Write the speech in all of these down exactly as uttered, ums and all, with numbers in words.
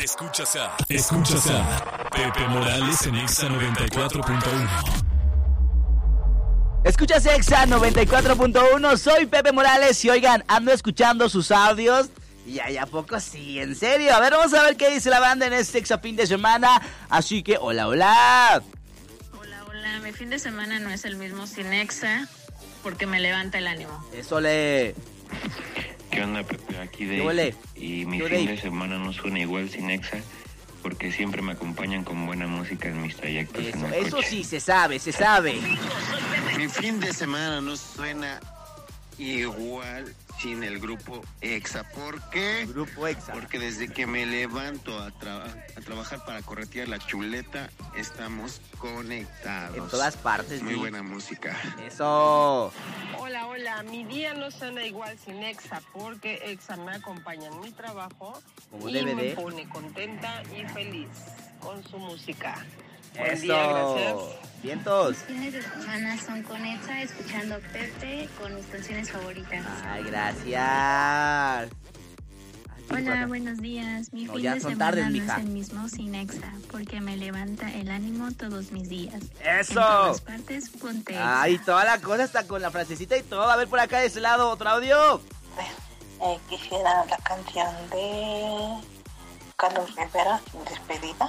Escuchas a, escuchas a Pepe Morales en Exa noventa y cuatro punto uno. Escuchas Exa noventa y cuatro punto uno, soy Pepe Morales y oigan, ando escuchando sus audios y hay a poco sí, en serio. A ver, vamos a ver qué dice la banda en este Exa fin de semana. Así que, hola, hola. Hola, hola, mi fin de semana no es el mismo sin Exa porque me levanta el ánimo. Eso le... ¿Qué onda, Pepe? Aquí de Ole. Y mi Yo fin de... de semana no suena igual sin Exa, porque siempre me acompañan con buena música en mis trayectos Eso, en el eso coche. sí, se sabe, se sabe. Mi fin de semana no suena igual sin el grupo Exa. ¿Por qué? Grupo Exa. Porque desde que me levanto a, tra- a trabajar para corretear la chuleta, estamos conectados. En todas partes. Muy sí. buena música. Eso. Hola, hola, mi día no suena igual sin Exa porque Exa me acompaña en mi trabajo Como y D V D. me pone contenta y feliz con su música. Buen Eso. día, gracias. Vientos. Mis fines de semana son con Exa, escuchando Pepe con mis canciones favoritas. Ay, gracias. Hola, buenos días. Mi No, fin ya de son semana tardes, no mija. es el mismo sin Exa, porque me levanta el ánimo todos mis días. ¡Eso! En todas partes, ponte Exa. Ay, toda la cosa está con la frasecita y todo. A ver por acá de ese lado, otro audio. Eh, quisiera la canción de Carlos Rivera, Despedida.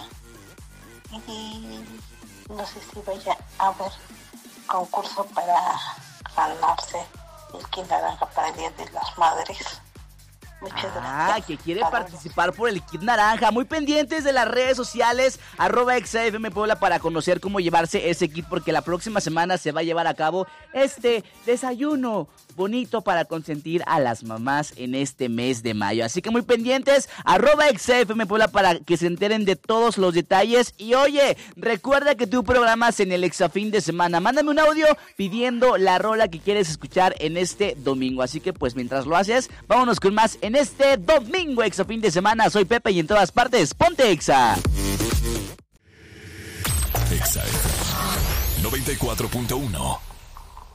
Y no sé si vaya a haber concurso para ganarse el Kit Naranja para el Día de las Madres. Muchas Ah, gracias. que quiere Saludos. participar por el kit naranja. Muy pendientes de las redes sociales, arroba ExaFM Puebla, para conocer cómo llevarse ese kit, porque la próxima semana se va a llevar a cabo este desayuno bonito para consentir a las mamás en este mes de mayo. Así que muy pendientes, arroba ExaFM Puebla, para que se enteren de todos los detalles. Y oye, recuerda que tú programas en el Exa fin de semana. Mándame un audio pidiendo la rola que quieres escuchar en este domingo. Así que pues mientras lo haces, vámonos con más en este domingo Exa fin de semana. Soy Pepe y en todas partes, ponte Exa. Exa noventa y cuatro punto uno.